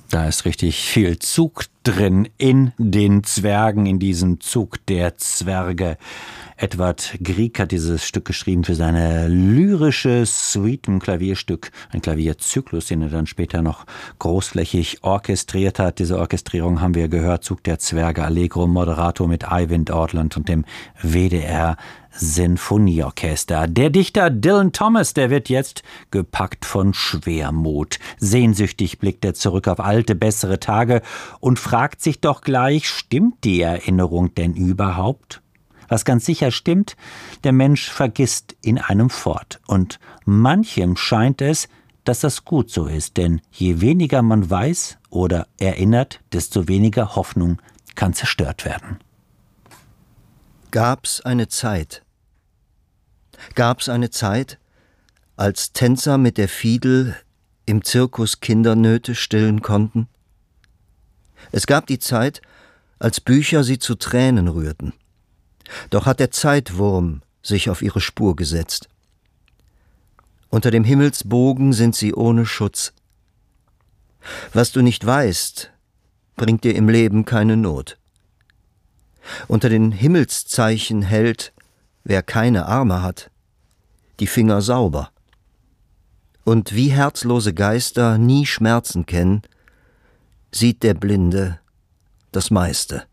Da ist richtig viel Zug drin in den Zwergen, in diesem Zug der Zwerge. Edward Grieg hat dieses Stück geschrieben für seine lyrische Suite, ein Klavierstück, ein Klavierzyklus, den er dann später noch großflächig orchestriert hat. Diese Orchestrierung haben wir gehört, Zug der Zwerge, Allegro Moderato mit Eivind Ortland und dem WDR Sinfonieorchester. Der Dichter Dylan Thomas, der wird jetzt gepackt von Schwermut. Sehnsüchtig blickt er zurück auf alte, bessere Tage und fragt sich doch gleich, stimmt die Erinnerung denn überhaupt? Was ganz sicher stimmt, der Mensch vergisst in einem fort. Und manchem scheint es, dass das gut so ist, denn je weniger man weiß oder erinnert, desto weniger Hoffnung kann zerstört werden. Gab's eine Zeit, als Tänzer mit der Fiedel im Zirkus Kindernöte stillen konnten? Es gab die Zeit, als Bücher sie zu Tränen rührten. Doch hat der Zeitwurm sich auf ihre Spur gesetzt. Unter dem Himmelsbogen sind sie ohne Schutz. Was du nicht weißt, bringt dir im Leben keine Not. Unter den Himmelszeichen hält, wer keine Arme hat, die Finger sauber. Und wie herzlose Geister nie Schmerzen kennen, sieht der Blinde das meiste.